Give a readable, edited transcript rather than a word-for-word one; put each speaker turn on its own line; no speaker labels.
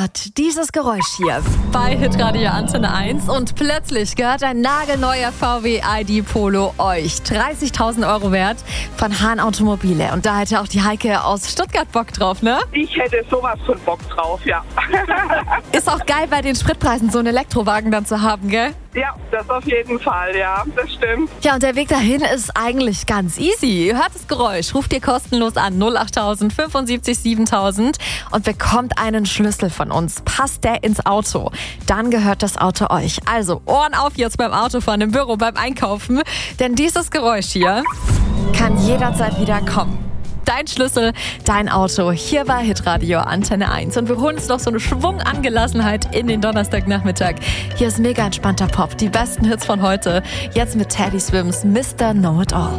Gott, dieses Geräusch hier bei Hitradio Antenne 1 und plötzlich gehört ein nagelneuer VW ID Polo euch. 30.000 Euro wert von Hahn Automobile. Und da hätte auch die Heike aus Stuttgart Bock drauf, ne?
Ich hätte sowas von Bock drauf, ja.
Ist auch geil, bei den Spritpreisen so einen Elektrowagen dann zu haben, gell?
Ja, das auf jeden Fall, ja, das stimmt.
Ja, und der Weg dahin ist eigentlich ganz easy. Hört das Geräusch, ruft ihr kostenlos an 08000 75 7000 und bekommt einen Schlüssel von uns. Passt der ins Auto, dann gehört das Auto euch. Also Ohren auf jetzt beim Autofahren, im Büro, beim Einkaufen, denn dieses Geräusch hier kann jederzeit wieder kommen. Dein Schlüssel, dein Auto, hier bei Hitradio Antenne 1. Und wir holen uns noch so eine Schwungangelassenheit in den Donnerstagnachmittag. Hier ist mega entspannter Pop, die besten Hits von heute. Jetzt mit Teddy Swims, Mr. Know It All.